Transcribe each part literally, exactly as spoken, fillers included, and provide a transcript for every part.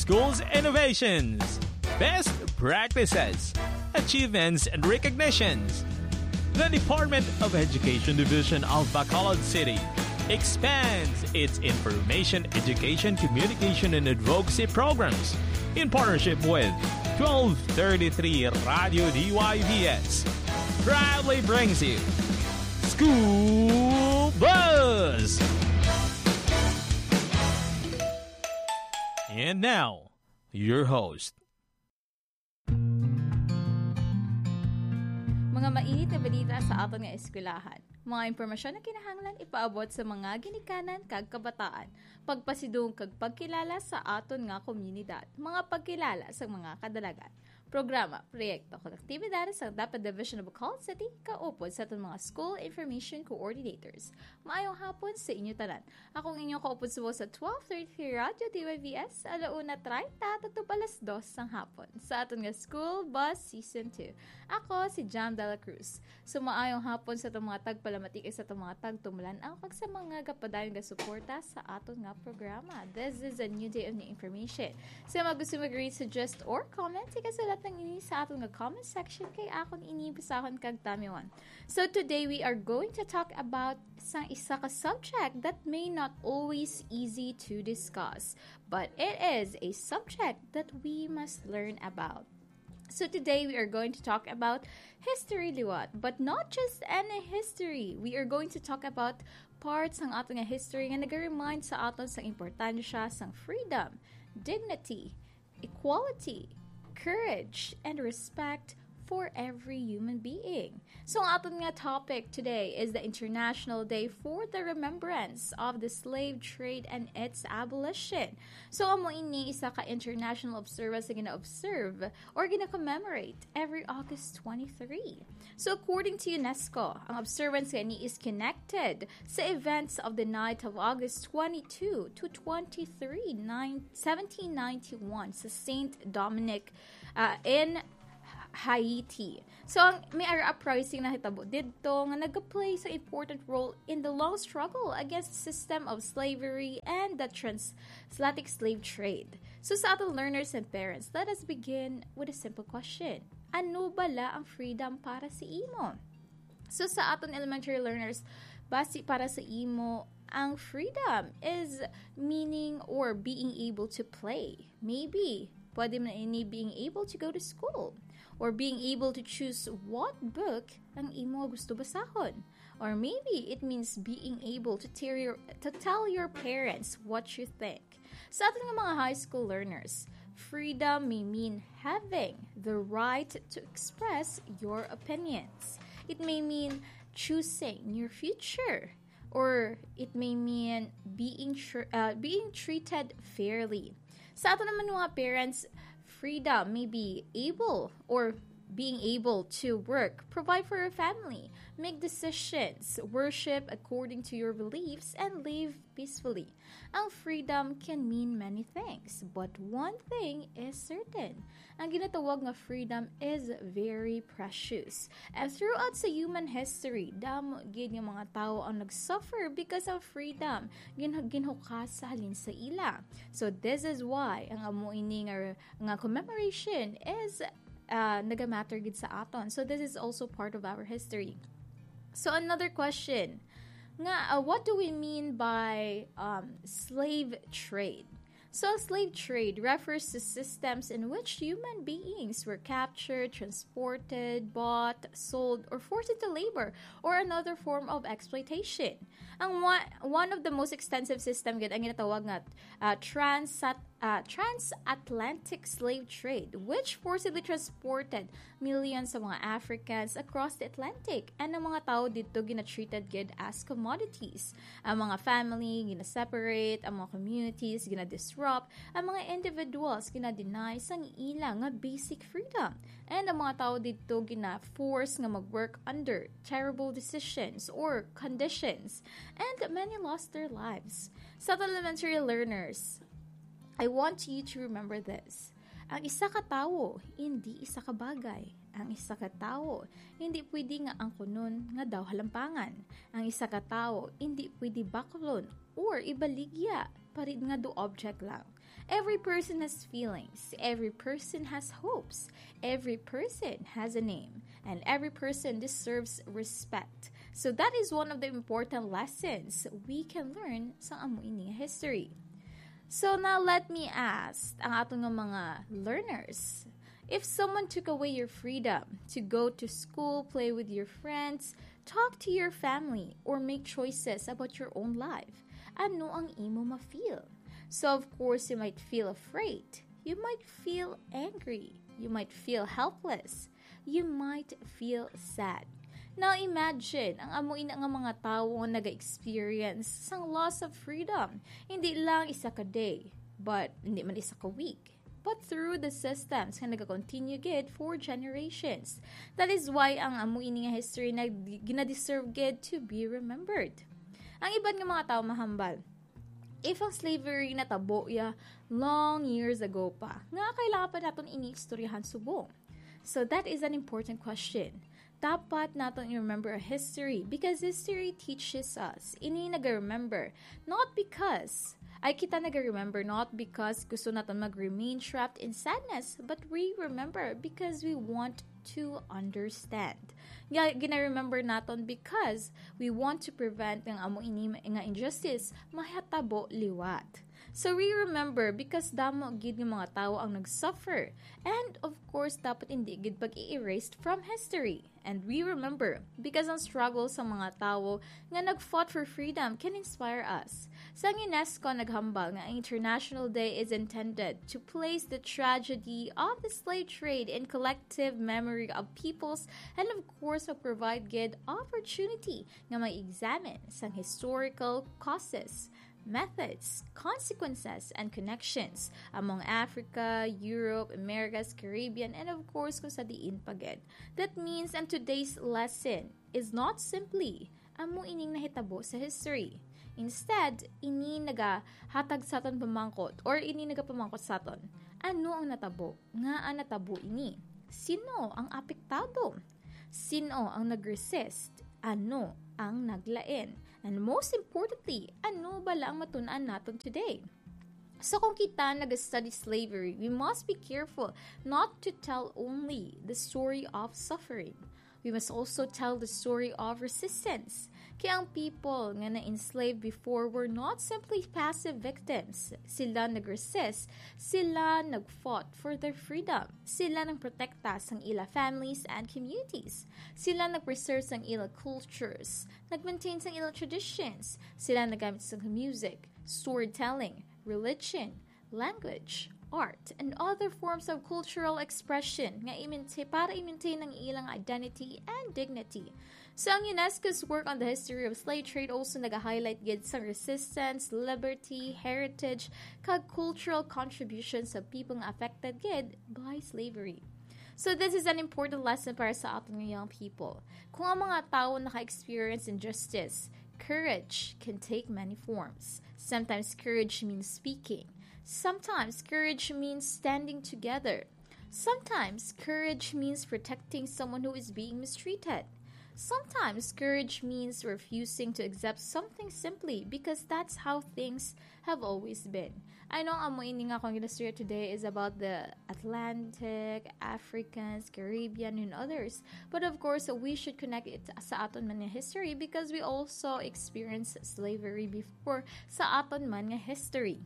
school's innovations, best practices, achievements, and recognitions. The Department of Education Division of Bacolod City expands its information, education, communication, and advocacy programs in partnership with twelve thirty-three Radio D Y V S. Proudly brings you School Buzz! And now, your host. Mga mainit na balita sa aton nga eskwelahan. Mga impormasyon na kinahanglan ipaabot sa mga ginikanan kag kabataan. Pagpasidong kag pagkilala sa aton nga komunidad. Mga pagkilala sa mga kadalagan. Programa, proyekto, konektibidad sa Dapat Division of Bacolod City, kaupod sa aton mga School Information Coordinators. Maayong hapon sa inyo tanan. Akong inyong kaupod subo sa twelve thirty Radio D Y V S, alauna treinta, tatub alas dos ng hapon, sa aton nga School Bus Season two. Ako si Jam Dela Cruz. Sumaayong hapon sa itong mga tagpalamatik sa itong mga tagtumulan ang pag sa mga kapadayon nga suporta sa aton nga programa. This is a new day of new information. Sa mga gusto mag-read, suggest, or comment, ikasulat ng ini sa aton nga comment section kay akon inibisahon kag tamiwan. So today we are going to talk about sang isa ka subject that may not always easy to discuss, but it is a subject that we must learn about. So today we are going to talk about history liwat, but not just any history. We are going to talk about parts ng aton nga history nga nag-remind sa aton sa importansya sang freedom, dignity, equality, courage, and respect for every human being. So ang aton nga topic today is the International Day for the Remembrance of the Slave Trade and its Abolition. So amo ini isa ka international observance na gina-observe or gina-commemorate every August twenty-third. So according to UNESCO, ang observance ni is connected sa events of the night of August twenty-second to twenty-third, seventeen ninety-one sa Saint Dominic uh, in Haiti. So, ang may ara uprising na hitabo dito nga nag-play sa important role in the long struggle against the system of slavery and the transatlantic slave trade. So, sa ating learners and parents, let us begin with a simple question. Ano bala ang freedom para sa imo? So, sa ating elementary learners, basi para sa imo, ang freedom is meaning or being able to play. Maybe, pwede man ini being able to go to school or being able to choose what book ang imo gusto basahon. Or maybe it means being able to tell your, to tell your parents what you think. Sa ating mga high school learners, freedom may mean having the right to express your opinions. It may mean choosing your future. Or it may mean being tr- uh, being treated fairly. Sa ato naman mga parents, freedom may be able or being able to work, provide for your family, make decisions, worship according to your beliefs, and live peacefully. Ang freedom can mean many things, but one thing is certain. Ang ginatawag nga freedom is very precious. And throughout sa human history, damo gid nga mga tao ang nagsuffer because of freedom. Gin ginhukas sa halin sa ila. So this is why ang amo ini nga, nga commemoration is Uh, nagamatter gid sa aton. So this is also part of our history. So another question, nga uh, what do we mean by um, slave trade? So slave trade refers to systems in which human beings were captured, transported, bought, sold, or forced into labor or another form of exploitation. Ang one, one of the most extensive system gid ang ginatawag nga uh, transat Uh, transatlantic slave trade, which forcibly transported millions of mga Africans across the Atlantic, and ang mga tao dito gina-treated gid as commodities. Ang mga family gina-separate, ang mga communities gina-disrupt, ang mga individuals gina-deny sang ilang nga basic freedom, and ang mga tao dito gina-force nga mag-work under terrible decisions or conditions, and many lost their lives. Sa elementary learners, I want you to remember this. Ang isa ka tao, hindi isa ka bagay. Ang isa ka tao, hindi pwede nga ang kunon nga daw halampangan. Ang isa ka tao, hindi pwede bakulon or ibaligya, parid nga do object lang. Every person has feelings, every person has hopes, every person has a name, and every person deserves respect. So that is one of the important lessons we can learn sa amo ini history. So now let me ask ang atong mga learners, if someone took away your freedom to go to school, play with your friends, talk to your family, or make choices about your own life, ano ang imo ma-feel? So of course, you might feel afraid. You might feel angry. You might feel helpless. You might feel sad. Now imagine, ang amuin ang mga tao nga nag-experience sang loss of freedom. Hindi lang isa ka day, but hindi man isa ka week. But through the systems nga nag-continue gid for generations. That is why ang amuin nga history na gina-deserve gid to be remembered. Ang iban nga mga tao mahambal, if ang slavery natabo ya long years ago pa, nga kailangan pa natin ini-istoryahan subong. So that is an important question. Dapat natin i-remember a history because history teaches us. Ini nag-remember, not because, ay kita nag-remember not because gusto natin mag-remain trapped in sadness, but we remember because we want to understand. Gina-remember natin because we want to prevent ng amo ini nga injustice mahatabo liwat. So we remember because damo gid ng mga tao ang nag-suffer. And of course, dapat hindi gid pag-i-erased from history. And we remember because ang struggle sa mga tao nga nag-fought for freedom can inspire us. Sa UNESCO naghambal nga ang International Day is intended to place the tragedy of the slave trade in collective memory of peoples and of course provide gid opportunity nga mag-examine sa historical causes, methods, consequences, and connections among Africa, Europe, Americas, Caribbean, and of course kung sa diin pagid. That means and today's lesson is not simply amo ining nahitabo sa history. Instead, ini nagahatag sa aton pamangkot or ini nagapamangkot sa aton. Ano ang natabo? Nga ang natabo ini? Sino ang apektado? Sino ang nag-resist? Ano ang naglain? And most importantly, ano ba lang matunan natin today? So kung kita nag-study slavery, we must be careful not to tell only the story of suffering. We must also tell the story of resistance. Kaya ang people nga na-enslaved before were not simply passive victims. Sila nag-resist, sila nag-fought for their freedom. Sila nag-protekta sang ila families and communities. Sila nag-preserve sang ila cultures, nag-maintain sang ila traditions. Sila nagamit sang music, storytelling, religion, language, art, and other forms of cultural expression nga i-maintain para i-maintain ang ilang identity and dignity. So, ang UNESCO's work on the history of slave trade also nag-highlight gid sa resistance, liberty, heritage, kag cultural contributions sa people affected gid by slavery. So, this is an important lesson para sa ating young people. Kung ang mga tao naka-experience injustice, courage can take many forms. Sometimes courage means speaking. Sometimes courage means standing together. Sometimes courage means protecting someone who is being mistreated. Sometimes courage means refusing to accept something simply because that's how things have always been. I know ang mga nga kong ginastorya today is about the Atlantic, Africans, Caribbean, and others. But of course, we should connect it sa aton man nga history because we also experienced slavery before sa aton man nga history.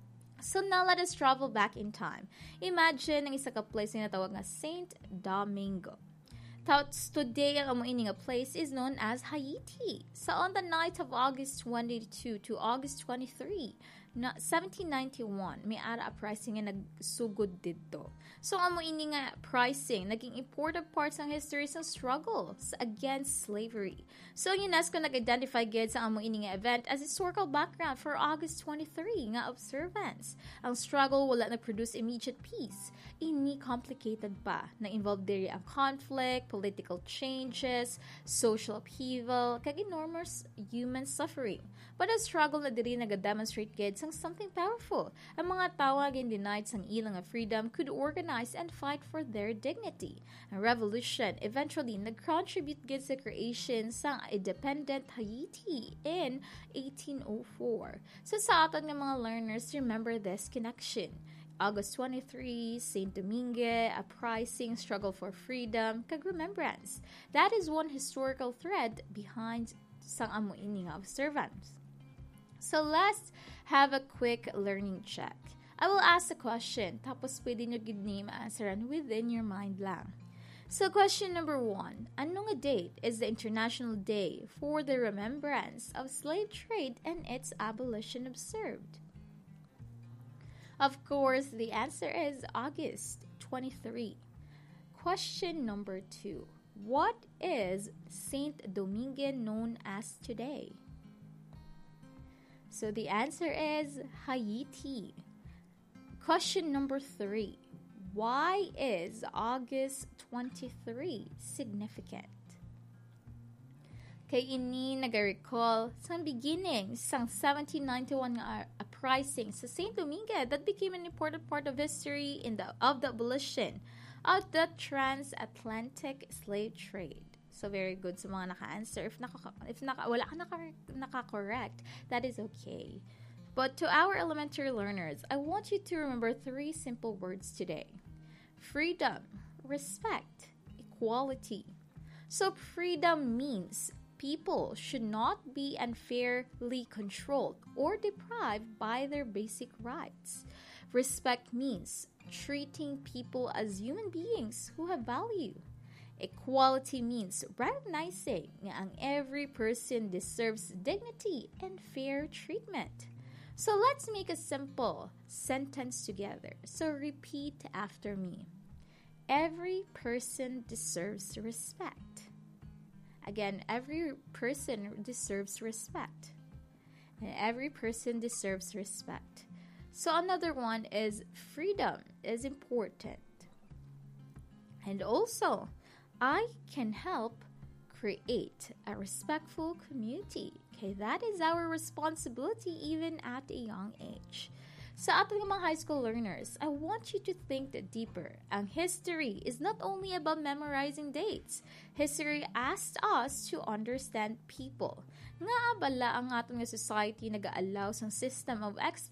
So now let us travel back in time. Imagine ang isa ka place na natawag nga Saint Domingo. Thoughts today ang amuin nga place is known as Haiti. So on the night of August twenty-second to August twenty-third, na seventeen ninety-one, may ara uprising nga nagsugod dito. So amo ini nga pricing naging important part sa history sa struggles against slavery. So UNESCO nag-identify gid sa amo ini nga event as historical background for August twenty-third nga observance. Ang struggle wala nag-produce immediate peace. Ini complicated pa na involved diri ang conflict, political changes, social upheaval, kag enormous human suffering. But the struggle na diri nag-demonstrate gid sa sang something powerful. Ang mga tawag and denied sang ilang nga freedom could organize and fight for their dignity. Ang revolution eventually nag-contribute gid sa creation sang independent Haiti in eighteen oh four. So sa aton nga mga learners, remember this connection. August twenty-third, Saint Domingue, uprising, struggle for freedom, kag remembrance. That is one historical thread behind sang amo ini nga observance. So let's have a quick learning check. I will ask a question, tapos pwede nyo gid name answeran within your mind lang. So question number one, anong date is the International Day for the Remembrance of Slave Trade and its Abolition observed? Of course, the answer is August twenty-third. Question number two. What is Saint Domingue known as today? So the answer is Haiti. Question number three. Why is August twenty-third significant? Kay ini nag-recall sa beginning sang seventeen ninety-one nga uprising sa Saint Domingue that became an important part of history in the of the abolition of the transatlantic slave trade. So very good sa mga naka-answer. If naka, if naka, wala ka naka, naka-correct, that is okay. But to our elementary learners, I want you to remember three simple words today. Freedom, respect, equality. So freedom means people should not be unfairly controlled or deprived by their basic rights. Respect means treating people as human beings who have value. Equality means recognizing that every person deserves dignity and fair treatment. So let's make a simple sentence together. So repeat after me. Every person deserves respect. Again, every person deserves respect. And every person deserves respect. So another one is freedom is important. And also, I can help create a respectful community. Okay, that is our responsibility even at a young age. Sa ating mga high school learners, I want you to think deeper. Ang history is not only about memorizing dates. History asks us to understand people. Nga bala ang ating society nag-aalaw sa system of ex-